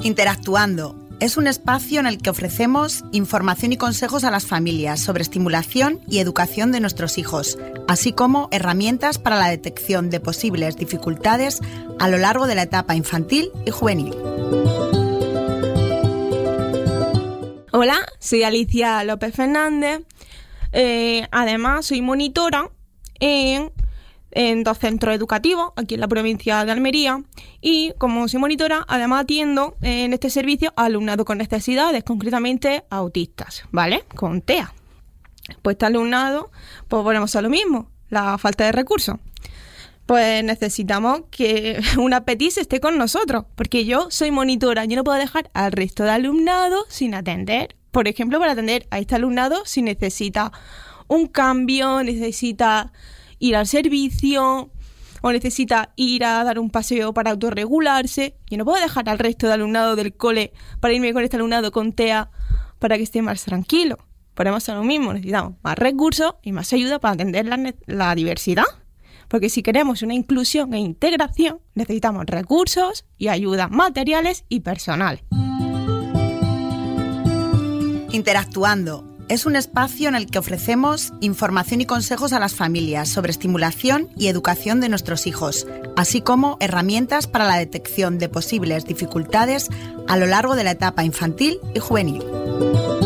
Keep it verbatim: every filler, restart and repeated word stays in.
Interactuando es un espacio en el que ofrecemos información y consejos a las familias sobre estimulación y educación de nuestros hijos, así como herramientas para la detección de posibles dificultades a lo largo de la etapa infantil y juvenil. Hola, soy Alicia López Fernández. Eh, además, soy monitora en, en dos centros educativos aquí en la provincia de Almería y como soy monitora, además atiendo en este servicio a alumnado con necesidades, concretamente autistas, ¿vale? Con T E A. Pues este alumnado, pues volvemos a lo mismo, la falta de recursos. Pues necesitamos que una PETIS esté con nosotros, porque yo soy monitora, yo no puedo dejar al resto de alumnado sin atender. Por ejemplo, para atender a este alumnado si necesita un cambio, necesita ir al servicio o necesita ir a dar un paseo para autorregularse. Yo no puedo dejar al resto de alumnado del cole para irme con este alumnado con T E A para que esté más tranquilo. Ponemos a lo mismo, necesitamos más recursos y más ayuda para atender la, la diversidad. Porque si queremos una inclusión e integración, necesitamos recursos y ayudas materiales y personales. Interactuando es un espacio en el que ofrecemos información y consejos a las familias sobre estimulación y educación de nuestros hijos, así como herramientas para la detección de posibles dificultades a lo largo de la etapa infantil y juvenil.